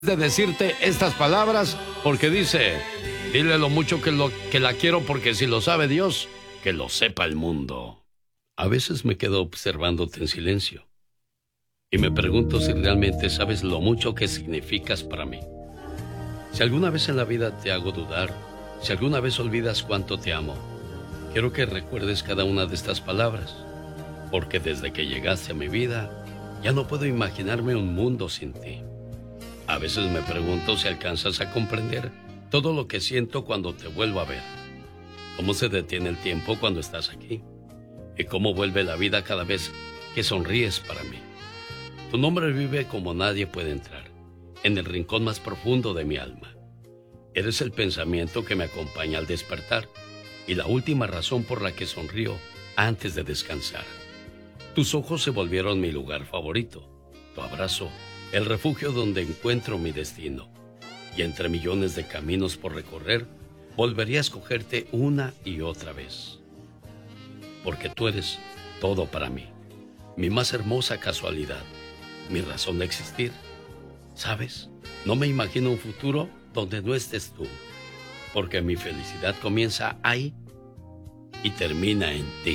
de decirte estas palabras porque dice, dile lo mucho que la quiero porque si lo sabe Dios, que lo sepa el mundo. A veces me quedo observándote en silencio y me pregunto si realmente sabes lo mucho que significas para mí. Si alguna vez en la vida te hago dudar, si alguna vez olvidas cuánto te amo, quiero que recuerdes cada una de estas palabras, porque desde que llegaste a mi vida, ya no puedo imaginarme un mundo sin ti. A veces me pregunto si alcanzas a comprender todo lo que siento cuando te vuelvo a ver. Cómo se detiene el tiempo cuando estás aquí. Y cómo vuelve la vida cada vez que sonríes para mí. Tu nombre vive como nadie puede entrar, en el rincón más profundo de mi alma. Eres el pensamiento que me acompaña al despertar y la última razón por la que sonrío antes de descansar. Tus ojos se volvieron mi lugar favorito. Tu abrazo, el refugio donde encuentro mi destino. Y entre millones de caminos por recorrer, volvería a escogerte una y otra vez. Porque tú eres todo para mí, mi más hermosa casualidad, mi razón de existir. ¿Sabes? No me imagino un futuro donde no estés tú, porque mi felicidad comienza ahí y termina en ti.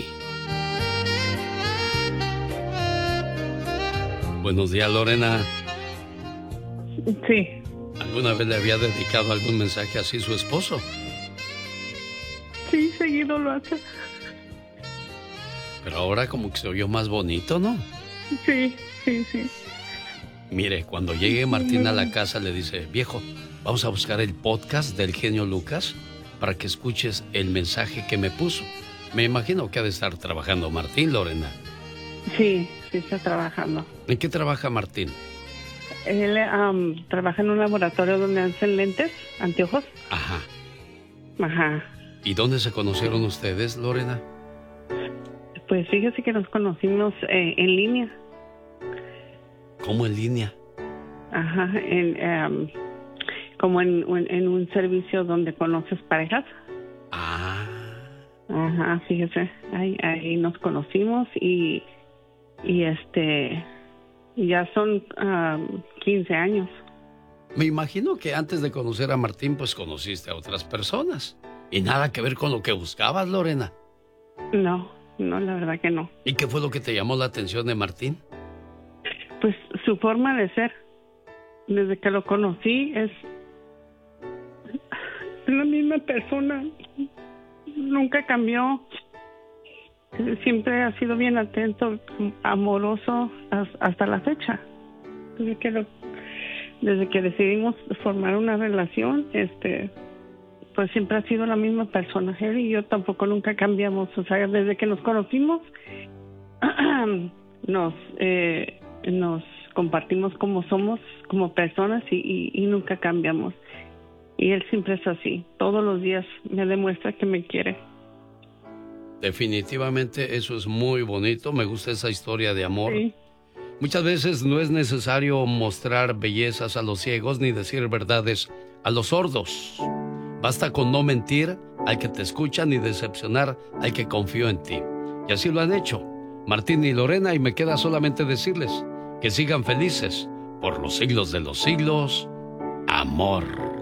Buenos días, Lorena. Sí. ¿Alguna vez le había dedicado algún mensaje así a su esposo? Sí, seguido lo hace. Pero ahora como que se oyó más bonito, ¿no? Sí. Mire, cuando llegue Martín a la casa le dice, viejo, vamos a buscar el podcast del genio Lucas para que escuches el mensaje que me puso. Me imagino que ha de estar trabajando Martín, Lorena. Sí, está trabajando. ¿En qué trabaja Martín? Él trabaja en un laboratorio donde hacen lentes, anteojos. Ajá. ¿Y dónde se conocieron ustedes, Lorena? Pues fíjese que nos conocimos en línea. ¿Cómo en línea? Ajá, como en un servicio donde conoces parejas. Ajá, fíjese, ahí nos conocimos y ya son 15 años. Me imagino que antes de conocer a Martín, pues conociste a otras personas. Y nada que ver con lo que buscabas, Lorena. No, la verdad que no. ¿Y qué fue lo que te llamó la atención de Martín? Pues su forma de ser. Desde que lo conocí es la misma persona. Nunca cambió. Siempre ha sido bien atento, amoroso hasta la fecha. Desde que decidimos formar una relación, pues siempre ha sido la misma persona. Él y yo tampoco nunca cambiamos. O sea, desde que nos conocimos, nos compartimos como somos, como personas y nunca cambiamos. Y él siempre es así. Todos los días me demuestra que me quiere. Definitivamente eso es muy bonito. Me gusta esa historia de amor. Sí. Muchas veces no es necesario mostrar bellezas a los ciegos ni decir verdades a los sordos. Basta con no mentir al que te escucha ni decepcionar al que confió en ti. Y así lo han hecho Martín y Lorena, y me queda solamente decirles que sigan felices por los siglos de los siglos. Amor.